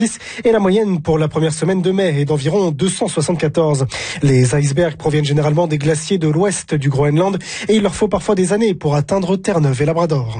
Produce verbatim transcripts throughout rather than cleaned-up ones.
et la moyenne pour la première semaine de mai est d'environ deux cent soixante-quatorze. Les icebergs proviennent généralement des glaciers de l'ouest du Groenland et il leur faut parfois des années pour atteindre Terre-Neuve et Labrador.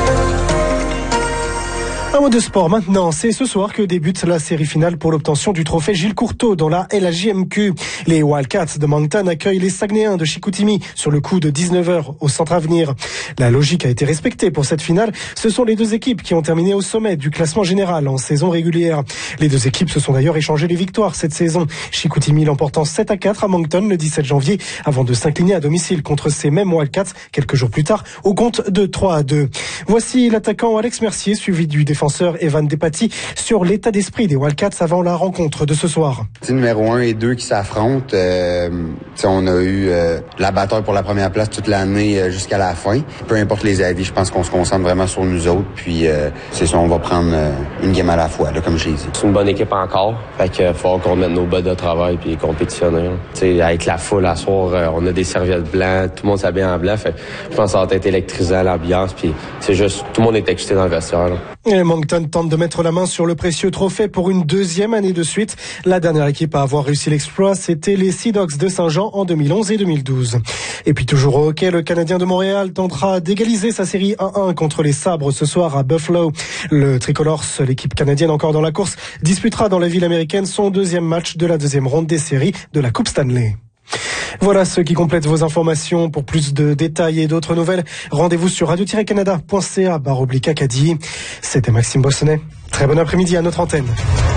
Un mot de sport maintenant, c'est ce soir que débute la série finale pour l'obtention du trophée Gilles Courteau dans la L A J M Q. Les Wildcats de Moncton accueillent les Saguenayens de Chicoutimi sur le coup de dix-neuf heures au Centre Avenir. La logique a été respectée pour cette finale. Ce sont les deux équipes qui ont terminé au sommet du classement général en saison régulière. Les deux équipes se sont d'ailleurs échangé les victoires cette saison. Chicoutimi l'emportant sept à quatre à Moncton le dix-sept janvier avant de s'incliner à domicile contre ces mêmes Wildcats quelques jours plus tard au compte de trois à deux. Voici l'attaquant Alex Mercier suivi du défenseur Evan Despatie sur l'état d'esprit des Wildcats avant la rencontre de ce soir. C'est numéro un et deux qui s'affrontent. Euh, on a eu euh, la bataille pour la première place toute l'année euh, jusqu'à la fin. Peu importe les avis, je pense qu'on se concentre vraiment sur nous autres. Puis euh, c'est ça, on va prendre euh, une game à la fois, là, comme je l'ai dit. C'est une bonne équipe encore. Fait qu'il faut qu'on mette nos bottes de travail puis compétitionner. T'sais, avec la foule à soir, euh, on a des serviettes blanches, tout le monde s'habille en blanc. Fait, je pense que ça va être électrisant l'ambiance. Puis c'est juste, tout le monde est excité dans le vestiaire. Là. Et Moncton tente de mettre la main sur le précieux trophée pour une deuxième année de suite. La dernière équipe à avoir réussi l'exploit, c'était les Sea Dogs de Saint-Jean en deux mille onze et deux mille douze. Et puis toujours au hockey, le Canadien de Montréal tentera d'égaliser sa série un un contre les Sabres ce soir à Buffalo. Le Tricolores, l'équipe canadienne encore dans la course, disputera dans la ville américaine son deuxième match de la deuxième ronde des séries de la Coupe Stanley. Voilà ce qui complète vos informations. Pour plus de détails et d'autres nouvelles, rendez-vous sur radio tiret canada point c a barre oblique Acadie. C'était Maxime Bossonnet. Très bon après-midi à notre antenne.